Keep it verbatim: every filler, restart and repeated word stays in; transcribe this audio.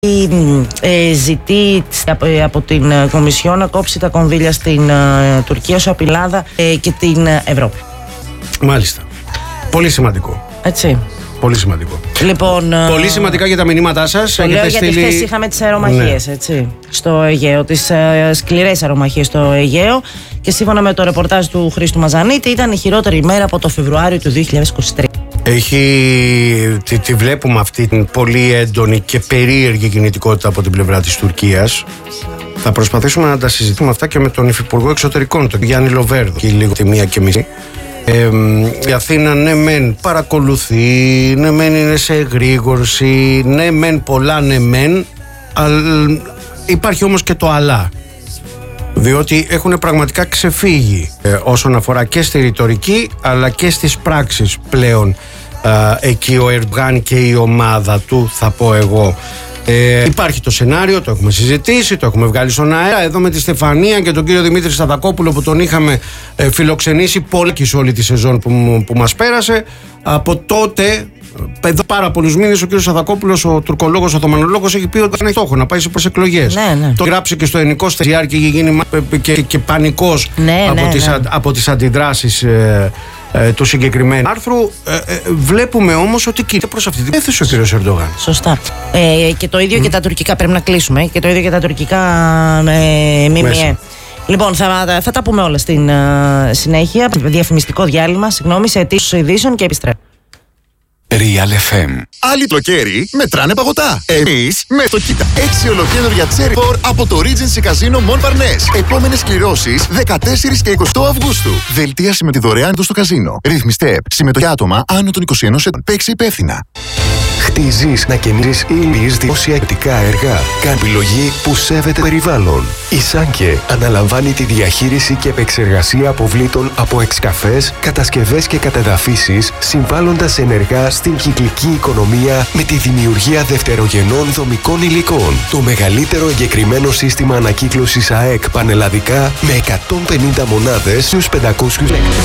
Ε, ζητεί από την Κομισιόν να κόψει τα κονδύλια στην ε, Τουρκία όσο απειλάδα ε, και την Ευρώπη. Μάλιστα. Πολύ σημαντικό. Έτσι. Πολύ σημαντικό. Λοιπόν, πολύ σημαντικά για τα μηνύματά σας. Το λέω γιατί στείλει... χθες είχαμε τις αερομαχίες, ναι. έτσι, στο Αιγαίο, τις ε, σκληρές αερομαχίες στο Αιγαίο, και σύμφωνα με το ρεπορτάζ του Χρήστου Μαζανίτη ήταν η χειρότερη ημέρα από το Φεβρουάριο του δύο χιλιάδες είκοσι τρία. Έχει, τη, τη βλέπουμε αυτή την πολύ έντονη και περίεργη κινητικότητα από την πλευρά της Τουρκίας. Θα προσπαθήσουμε να τα συζητήσουμε αυτά και με τον Υφυπουργό Εξωτερικών, τον Γιάννη Λοβέρδο, και λίγο τη μία και μισή. Ε, η Αθήνα ναι μεν παρακολουθεί, ναι μεν είναι σε εγρήγορση, ναι μεν πολλά ναι μεν, αλλά υπάρχει όμως και το αλλά. Διότι έχουν πραγματικά ξεφύγει ε, όσον αφορά και στη ρητορική αλλά και στις πράξεις πλέον ε, εκεί ο Ερντογάν και η ομάδα του, θα πω εγώ. Ε, υπάρχει το σενάριο, το έχουμε συζητήσει, το έχουμε βγάλει στον αέρα εδώ με τη Στεφανία και τον κύριο Δημήτρη Σταδακόπουλο που τον είχαμε ε, φιλοξενήσει πολύ και σε όλη τη σεζόν που, που μας πέρασε. Από τότε, εδώ πάρα πολλούς μήνες, ο κύριος Σταδακόπουλος, ο τουρκολόγος, ο Οθωμανολόγος, έχει πει ότι δεν έχει στόχο να πάει σε εκλογές. Ναι, ναι. Το γράψει και στο ελληνικό στεσιάρ και έχει γίνει και, και, και πανικός ναι, από, ναι, τις, ναι. από τις αντιδράσεις ε, ε, του συγκεκριμένου άρθρου. Ε, ε, βλέπουμε όμως ότι κινείται προς αυτή την θέση ο κύριος Ερντογάν. Σωστά. Ε, και το ίδιο mm. και τα τουρκικά, πρέπει να κλείσουμε, και το ίδιο και τα τουρκικά ε, ΜΜΕ. Λοιπόν, θα, θα τα πούμε όλα στην uh, συνέχεια. Διαφημιστικό διάλειμμα, συγγνώμη, σε αιτήσεις ειδήσεων και επιστρέφουμε. Real εφ εμ. Άλλοι τροκέρι μετράνε παγωτά. Εμείς με το κοίτα. Έξι ολοκένουργια Cherry Four από το Regency Casino Montparnasse. Επόμενες κληρώσεις δεκατέσσερις και είκοσι Αυγούστου. Δελτίαση με τη δωρεάν του στο καζίνο. Ρυθμιστέ. Συμμετοχή άτομα άνω των είκοσι ενός ετών. Παίξει υπεύθυνα. Χτίζεις, να καινίζεις ή λύσεις δημόσια ιδιωτικά έργα. Κάνε επιλογή που σέβεται περιβάλλον. Η Σάνκε αναλαμβάνει τη διαχείριση και επεξεργασία αποβλήτων από εξκαφές, κατασκευές και κατεδαφίσεις, συμβάλλοντας ενεργά στην κυκλική οικονομία με τη δημιουργία δευτερογενών δομικών υλικών. Το μεγαλύτερο εγκεκριμένο σύστημα ανακύκλωσης ΑΕΚ πανελλαδικά με εκατόν πενήντα μονάδες στους πεντακόσιους λέκτες.